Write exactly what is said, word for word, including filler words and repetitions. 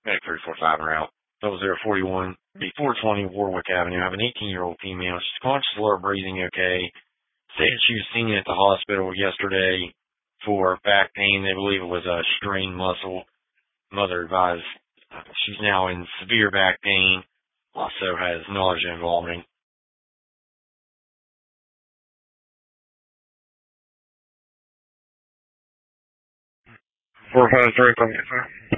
Medic three four five en route. Double zero forty one B four twenty Warwick Avenue. I have an eighteen year old female. She's conscious, lower breathing, okay. Said she was seen at the hospital yesterday for back pain. They believe it was a strained muscle. Mother advised uh, she's now in severe back pain. Also has nausea and vomiting. four five three,